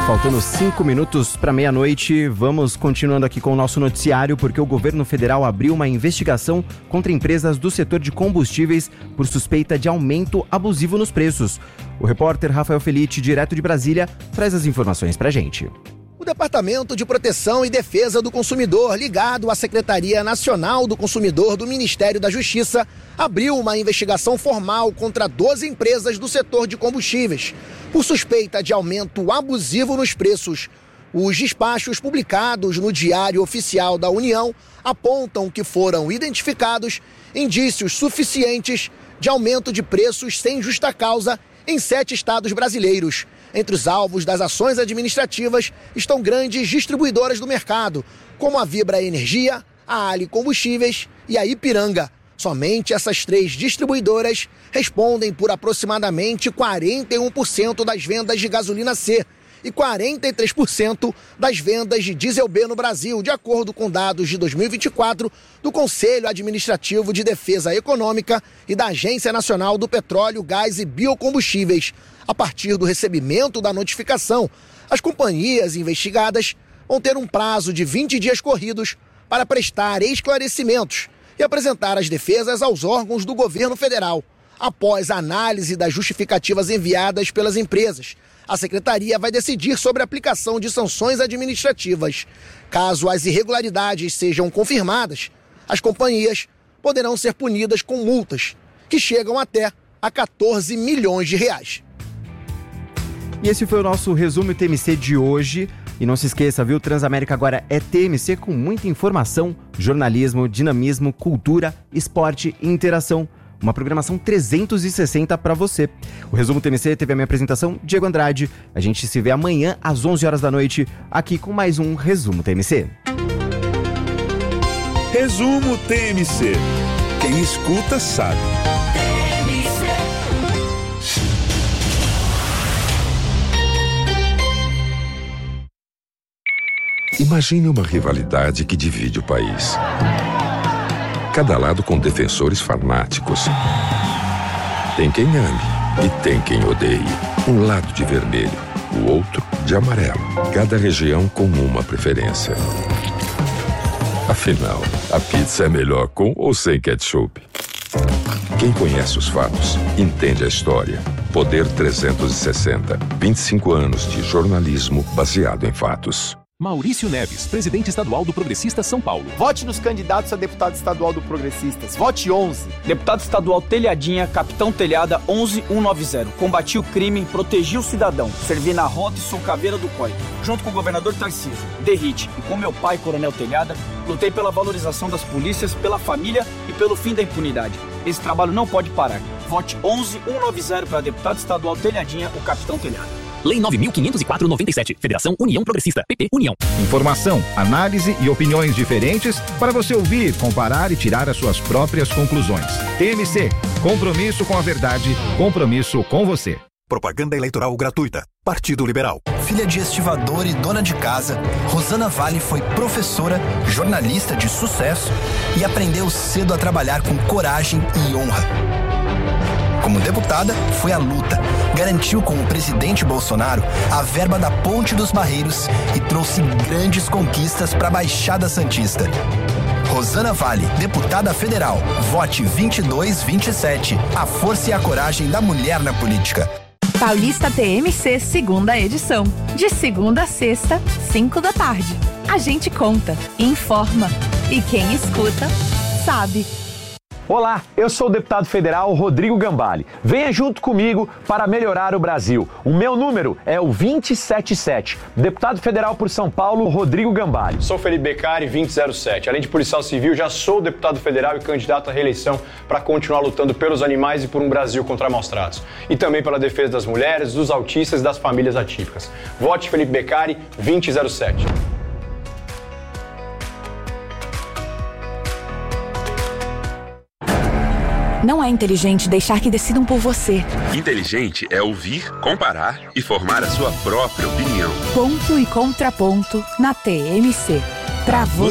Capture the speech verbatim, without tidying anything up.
Faltando cinco minutos para meia-noite, vamos continuando aqui com o nosso noticiário, porque o governo federal abriu uma investigação contra empresas do setor de combustíveis por suspeita de aumento abusivo nos preços. O repórter Rafael Felitti, direto de Brasília, traz as informações para a gente. O Departamento de Proteção e Defesa do Consumidor, ligado à Secretaria Nacional do Consumidor do Ministério da Justiça, abriu uma investigação formal contra doze empresas do setor de combustíveis, por suspeita de aumento abusivo nos preços. Os despachos publicados no Diário Oficial da União apontam que foram identificados indícios suficientes de aumento de preços sem justa causa em sete estados brasileiros. Entre os alvos das ações administrativas estão grandes distribuidoras do mercado, como a Vibra Energia, a Ali Combustíveis e a Ipiranga. Somente essas três distribuidoras respondem por aproximadamente quarenta e um por cento das vendas de gasolina C e quarenta e três por cento das vendas de diesel B no Brasil, de acordo com dados de dois mil e vinte e quatro do Conselho Administrativo de Defesa Econômica e da Agência Nacional do Petróleo, Gás e Biocombustíveis. A partir do recebimento da notificação, as companhias investigadas vão ter um prazo de vinte dias corridos para prestar esclarecimentos e apresentar as defesas aos órgãos do governo federal. Após a análise das justificativas enviadas pelas empresas, a Secretaria vai decidir sobre a aplicação de sanções administrativas. Caso as irregularidades sejam confirmadas, as companhias poderão ser punidas com multas, que chegam até a quatorze milhões de reais. E esse foi o nosso resumo T M C de hoje. E não se esqueça, viu? Transamérica agora é T M C com muita informação, jornalismo, dinamismo, cultura, esporte e interação. Uma programação trezentos e sessenta para você. O Resumo T M C teve a minha apresentação, Diego Andrade. A gente se vê amanhã às onze horas da noite, aqui com mais um Resumo T M C. Resumo T M C. Quem escuta sabe. Imagine uma rivalidade que divide o país. Cada lado com defensores fanáticos. Tem quem ame e tem quem odeie. Um lado de vermelho, o outro de amarelo. Cada região com uma preferência. Afinal, a pizza é melhor com ou sem ketchup? Quem conhece os fatos, entende a história. Poder trezentos e sessenta. vinte e cinco anos de jornalismo baseado em fatos. Maurício Neves, presidente estadual do Progressistas São Paulo. Vote nos candidatos a deputado estadual do Progressistas. Vote onze. Deputado estadual Telhadinha, capitão Telhada onze mil cento e noventa. Combati o crime, protegi o cidadão. Servi na rota e sou caveira do C O I. Junto com o governador Tarcísio, Derrite e com meu pai, Coronel Telhada, lutei pela valorização das polícias, pela família e pelo fim da impunidade. Esse trabalho não pode parar. Vote onze mil cento e noventa para deputado estadual Telhadinha, o capitão Telhada. Lei nove mil quinhentos e quatro barra noventa e sete. Federação União Progressista. P P União. Informação, análise e opiniões diferentes para você ouvir, comparar e tirar as suas próprias conclusões. T M C. Compromisso com a verdade. Compromisso com você. Propaganda eleitoral gratuita. Partido Liberal. Filha de estivador e dona de casa, Rosana Vale foi professora, jornalista de sucesso e aprendeu cedo a trabalhar com coragem e honra. Como deputada, foi à luta, garantiu com o presidente Bolsonaro a verba da Ponte dos Barreiros e trouxe grandes conquistas para a Baixada Santista. Rosana Vale, deputada federal, vote vinte e dois vinte e sete. A força e a coragem da mulher na política. Paulista T M C, segunda edição. De segunda a sexta, cinco da tarde. A gente conta, informa e quem escuta, sabe. Olá, eu sou o deputado federal Rodrigo Gambale. Venha junto comigo para melhorar o Brasil. O meu número é o vinte e sete sete. Deputado federal por São Paulo, Rodrigo Gambale. Sou Felipe Beccari, vinte zero sete. Além de policial civil, já sou deputado federal e candidato à reeleição para continuar lutando pelos animais e por um Brasil contra maus tratos. E também pela defesa das mulheres, dos autistas e das famílias atípicas. Vote Felipe Beccari, vinte zero sete. Não é inteligente deixar que decidam por você. Inteligente é ouvir, comparar e formar a sua própria opinião. Ponto e contraponto na T M C. Pra você.